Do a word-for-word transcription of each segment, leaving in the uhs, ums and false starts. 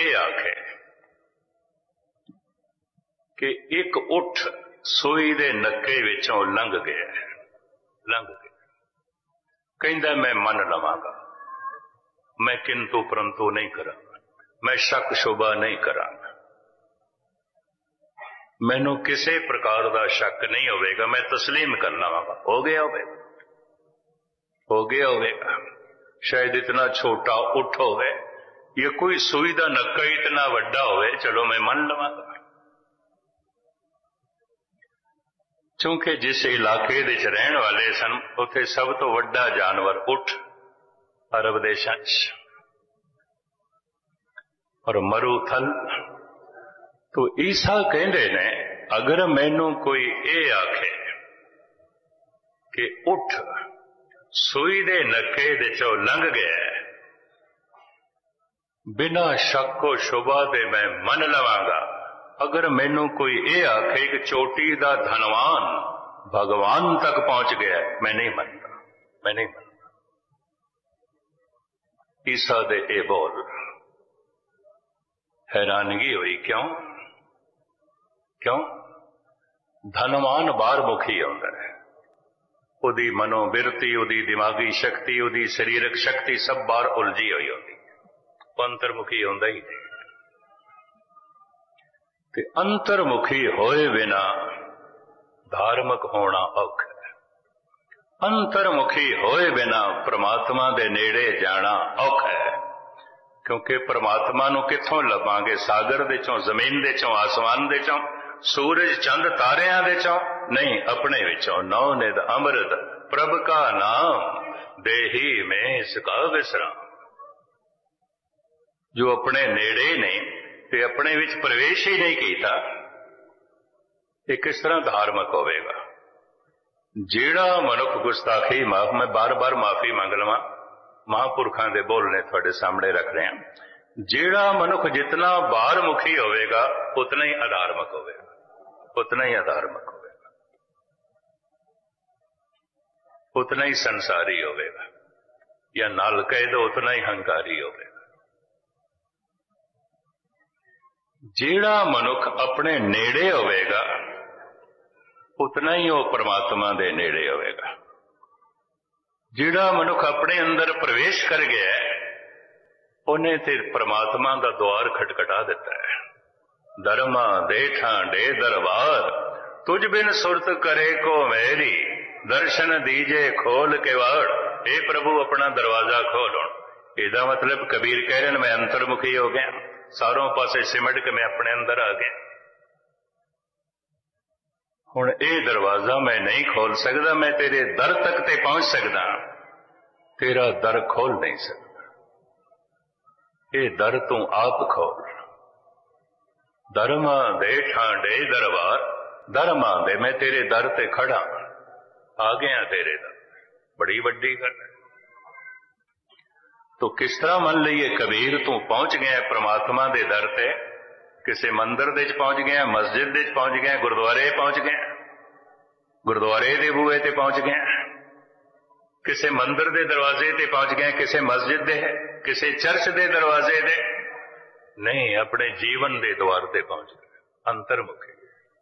ਇਹ ਆਖੇ ਕਿ ਇੱਕ ਉੱਠ ਸੂਈ ਦੇ ਨੱਕੇ ਵਿੱਚੋਂ ਲੰਘ ਗਿਆ ਲੰਘ ਗਿਆ ਕਹਿੰਦਾ ਮੈਂ ਮੰਨ ਲਵਾਂਗਾ, ਮੈਂ ਕਿੰਤੂ ਪਰੰਤੂ ਨਹੀਂ ਕਰਾਂਗਾ, ਮੈਂ ਸ਼ੱਕ ਸ਼ੁਬਾ ਨਹੀਂ ਕਰਾਂਗਾ, ਮੈਨੂੰ ਕਿਸੇ ਪ੍ਰਕਾਰ ਦਾ ਸ਼ੱਕ ਨਹੀਂ ਹੋਵੇਗਾ, ਮੈਂ ਤਸਲੀਮ ਕਰ ਲਵਾਂਗਾ। ਹੋ ਗਿਆ ਹੋਵੇਗਾ ਹੋ ਗਿਆ ਹੋਵੇਗਾ शायद इतना छोटा उठ होवे या कोई सुई दा नक्का इतना वड्डा होवे, चलो मैं मन लवांगा। क्योंकि जिस इलाके दे च रहन वाले सन उत्थे सब तो वड्डा जानवर उठ अरब देशां च और मरूथल। तो ईसा कहंदे ने अगर मैनू कोई ये आखे कि उठ सूई दे नक्के दे चो लंघ गया, बिना शक्को शुबा दे मैं मन लवांगा। अगर मैनू कोई ये आखे कि चोटी दा धनवान भगवान तक पहुंच गया, मैं नहीं मनता, मैं नहीं मनता। ईसा दे ए बोल हैरानगी हुई। क्यों क्यों धनवान बाहर मुखी होता है, उदी मनोबिरती, उदी दिमागी शक्ति, उदी शरीरक शक्ति सब बाहर उलझी हुई होती, अंतर्मुखी होंदा ही नहीं। ते अंतर्मुखी होए बिना धार्मिक होना औखा है, अंतर्मुखी होए बिना परमात्मा दे नेड़े जाना औखा है। क्योंकि परमात्मा नूं कित्थों लभांगे? सागर दे चों, जमीन दे चों, आसमान दे चों, सूरज चंद तारियां दे चों नहीं, अपने विचों। नौ निध अमृत प्रभ का नाम देही में इसका विश्राम। जो अपने नेड़े ने ते अपने विच प्रवेश ही नहीं कीता, ये किस तरह धार्मिक होवेगा? जेड़ा मनुख गुस्ताखी माफ, मैं बार बार माफी मंग लवां, महापुरखां दे बोलने तुहाडे सामने रख रहे हैं। जेड़ा मनुख जितना बाहर मुखी होवेगा उतना ही अधार्मिक होवेगा, उतना ही अधार्मिक होवेगा, उतना ही संसारी होवेगा, या नाल कह दो उतना ही हंकारी होवेगा। जेड़ा मनुख अपने नेड़े होवेगा उतना ही वो परमात्मा दे नेड़े होवेगा। जेड़ा मनुख अपने अंदर प्रवेश कर गया उन्हें ते परमात्मा का द्वार खटखटा दिता है। धर्मा देठा डे दरबार तुझ बिन सुरत करे को मेरी, दर्शन दीजे खोल के वाड़। हे प्रभु अपना दरवाजा खोलो। इसका मतलब कबीर कह रहे हैं मैं अंतर्मुखी हो गया, सारों पासे सिमट के मैं अपने अंदर आ गया। हुण ये दरवाजा मैं नहीं खोल सकता, मैं तेरे दर तक ते पहुंच सकता, तेरा दर खोल नहीं सकता। ये दर तू आप खोल। धर्मा दे ठांडे दरबार, धर्मा दे मैं तेरे दर ते खड़ा, आ गया तेरे दर। बड़ी वड्डी गल है। तो किस तरह मन लीए कबीर तू पहुंच गया परमात्मा दे दर ते? किसी मंदिर दे पहुंच गया, मस्जिद दे पहुंच गया, गुरुद्वारे पहुंच गया, गुरुद्वारे दे बूहे ते पहुंच गया, किसी मंदिर दे दरवाजे ते पहुंच गया, किसी मस्जिद दे, किसी चर्च दे दरवाजे दे नहीं, अपने जीवन दे द्वार ते पहुंच गए, अंतर्मुखी।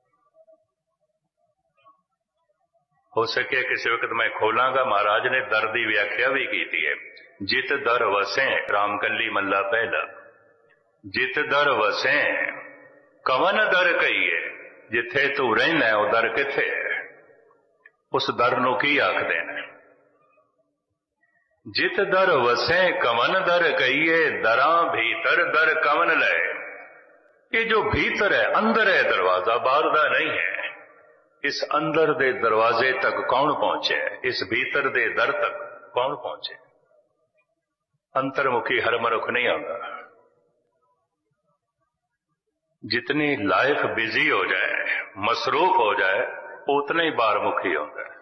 हो सके किसी वक्त मैं खोलांगा, महाराज ने दर की व्याख्या भी की है। जित दर वसें रामकली मल्ला पहला, जित दर वसें कवन दर कहीए, जिथे तू रहना वो दर किथे है? उस दर नूं की आखदे ने? जित दर वसें कवन दर कहीए, दरां भीतर दर कवन लए। ये जो भीतर है, अंदर है दरवाजा, बाहर दा नहीं है। इस अंदर दे दरवाजे तक कौन पहुंचे? इस भीतर दे दर तक कौन पहुंचे? अंतर्मुखी हर मनुख नहीं आता। जितनी लाइफ बिजी हो जाए, मसरूफ हो जाए, उतना ही बाहरमुखी होता है।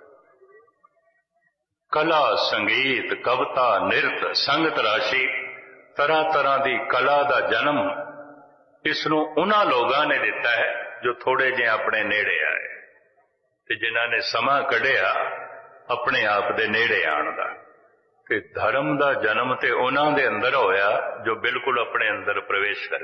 कला, संगीत, कविता, नृत्य, संगत राशि, तरह तरह की कला का जन्म इसनों उन्हां लोगों ने दिता है जो थोड़े जे अपने नेड़े आए, ते जिन्हां ने समा कढ़िया अपने आप दे नेड़े आण दा। ते धर्म का जन्म ते उन्हां दे अंदर होया जो बिल्कुल अपने अंदर प्रवेश कर